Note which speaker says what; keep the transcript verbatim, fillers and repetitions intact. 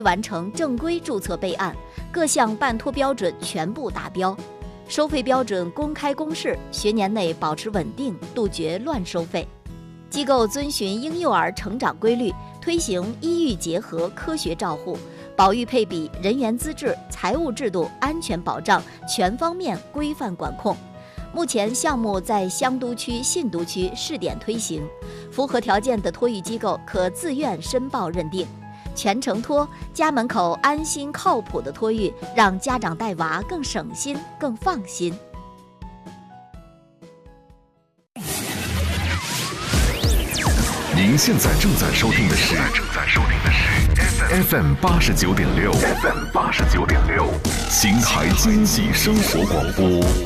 Speaker 1: 完成正规注册备案，各项办托标准全部达标。收费标准公开公示，学年内保持稳定，杜绝乱收费。机构遵循婴幼儿成长规律，推行医育结合科学照护，保育配比、人员资质、财务制度、安全保障全方面规范管控。目前项目在香都区、信都区试点推行，符合条件的托育机构可自愿申报认定。全程托，家门口安心靠谱的托育，让家长带娃更省心、更放心。
Speaker 2: 您现在正在收听的是 F M 八十九点六 F M 八十九点六，邢台经济生活广播。